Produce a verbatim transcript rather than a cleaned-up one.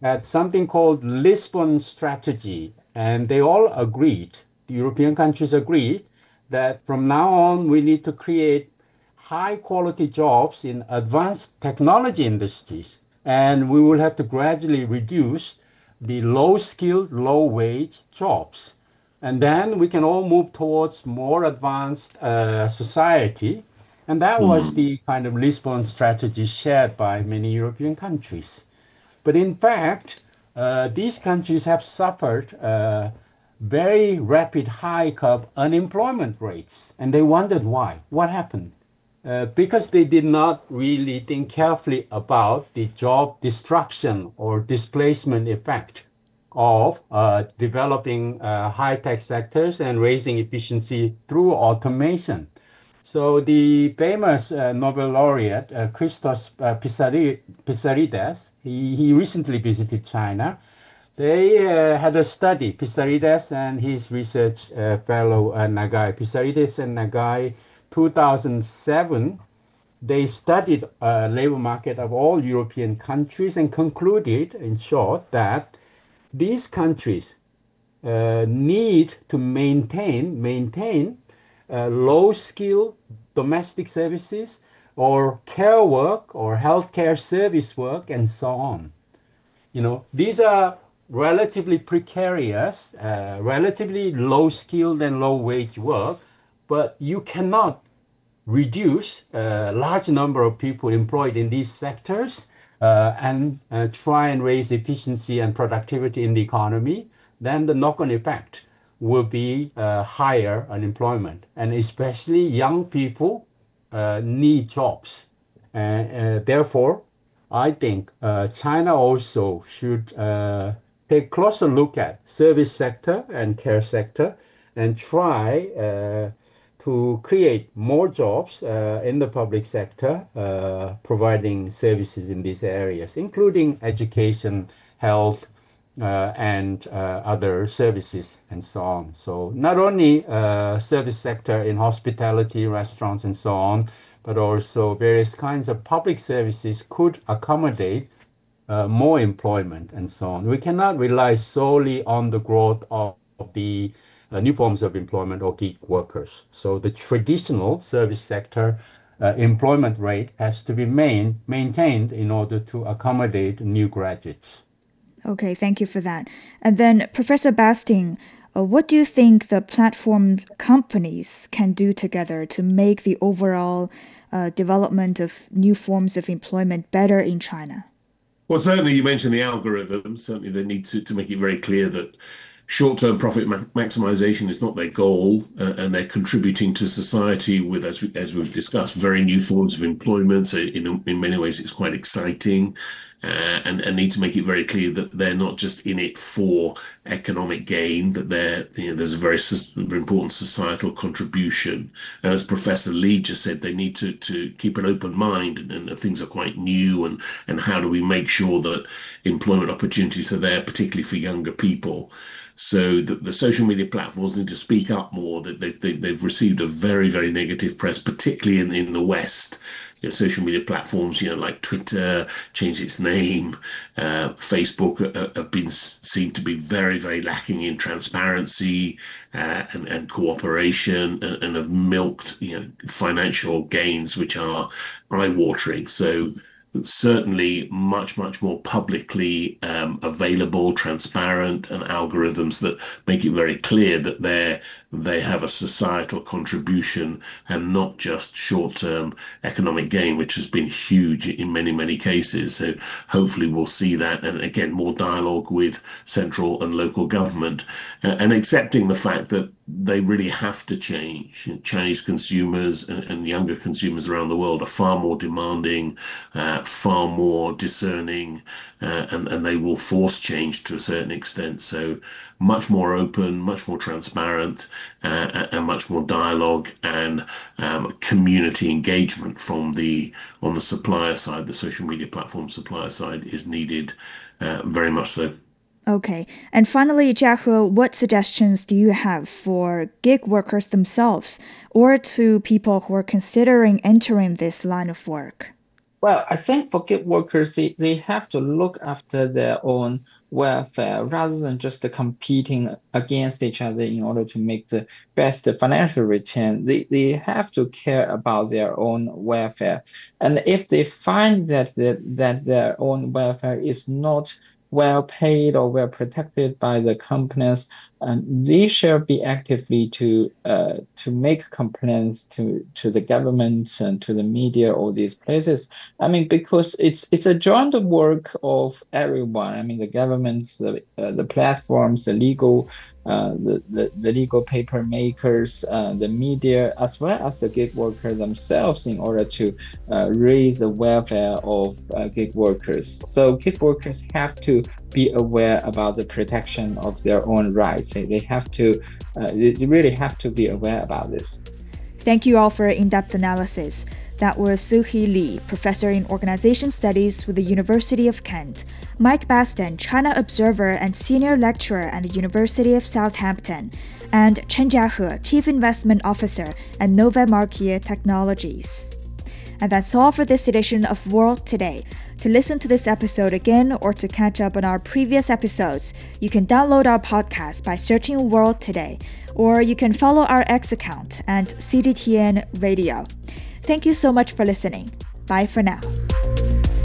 at something called Lisbon Strategy, and they all agreed, the European countries agreed, that from now on we need to create high quality jobs in advanced technology industries, and we will have to gradually reduce the low skilled, low wage jobs. And then we can all move towards more advanced uh, society. And that was Mm. the kind of Lisbon strategy shared by many European countries. But in fact, uh, these countries have suffered uh, very rapid hike of unemployment rates. And they wondered why. What happened? Uh, because they did not really think carefully about the job destruction or displacement effect of uh, developing uh, high-tech sectors and raising efficiency through automation. So the famous uh, Nobel laureate uh, Christos uh, Pissari- Pissarides, he, he recently visited China. They uh, had a study, Pissarides and his research uh, fellow uh, Nagai. Pissarides and Nagai, two thousand seven, they studied a labor market of all European countries and concluded, in short, that these countries uh, need to maintain maintain uh, low skill domestic services or care work or healthcare service work and so on. You know, these are relatively precarious, uh, relatively low skilled and low wage work, but you cannot reduce a large number of people employed in these sectors uh, and uh, try and raise efficiency and productivity in the economy, then the knock-on effect will be uh, higher unemployment. And especially young people uh, need jobs. And uh, therefore, I think uh, China also should uh, take closer look at service sector and care sector and try uh, to create more jobs uh, in the public sector, uh, providing services in these areas, including education, health, uh, and uh, other services, and so on. So not only uh, service sector in hospitality, restaurants, and so on, but also various kinds of public services could accommodate uh, more employment and so on. We cannot rely solely on the growth of, of the uh, new forms of employment or gig workers. So the traditional service sector uh, employment rate has to be main, maintained in order to accommodate new graduates. Okay, thank you for that. And then, Professor Basting, uh, what do you think the platform companies can do together to make the overall uh, development of new forms of employment better in China? Well, certainly you mentioned the algorithms. Certainly they need to, to make it very clear that short-term profit ma maximization is not their goal, uh, and they're contributing to society with, as we, as we've discussed, very new forms of employment. So in in many ways, it's quite exciting, uh, and and need to make it very clear that they're not just in it for economic gain. That they're you know, there's a very, very important societal contribution. And as Professor Lee just said, they need to to keep an open mind, and, and things are quite new. And and how do we make sure that employment opportunities are there, particularly for younger people? So the, the social media platforms need to speak up more. That they, they, they've received a very, very negative press, particularly in, in the West. You know, social media platforms, you know, like Twitter changed its name, uh, Facebook uh, have been seen to be very, very lacking in transparency uh, and, and cooperation, and, and have milked, you know, financial gains which are eye-watering. So certainly much, much more publicly um, available, transparent, and algorithms that make it very clear that they're they have a societal contribution and not just short-term economic gain, which has been huge in many, many cases. So hopefully we'll see that. And again, more dialogue with central and local government, uh, and accepting the fact that they really have to change. Chinese consumers and, and younger consumers around the world are far more demanding, uh, far more discerning, uh, and, and they will force change to a certain extent. So much more open, much more transparent, uh, and much more dialogue and um, community engagement from the on the supplier side, the social media platform supplier side, is needed, uh, very much so. Okay. And finally, Jiahe, what suggestions do you have for gig workers themselves or to people who are considering entering this line of work? Well, I think for gig workers, they, they have to look after their own welfare rather than just competing against each other in order to make the best financial return. They, they have to care about their own welfare. And if they find that, that, that their own welfare is not well paid or well protected by the companies, um, they shall be actively to uh, to make complaints to to the government and to the media, all these places. I mean, because it's it's a joint work of everyone. I mean, the governments, the uh, the platforms, the legal, uh, the, the the legal paper makers, uh, the media, as well as the gig workers themselves, in order to uh, raise the welfare of uh, gig workers. So gig workers have to be aware about the protection of their own rights. They, they have to, uh, they really have to be aware about this. Thank you all for your in-depth analysis. That was Soo-Hee Lee, professor in organization studies with the University of Kent, Mike Baston, China observer and senior lecturer at the University of Southampton, and Chen Jiahe, chief investment officer at Nova Markia Technologies. And that's all for this edition of World Today. To listen to this episode again or to catch up on our previous episodes, you can download our podcast by searching World Today, or you can follow our X account and C G T N Radio. Thank you so much for listening. Bye for now.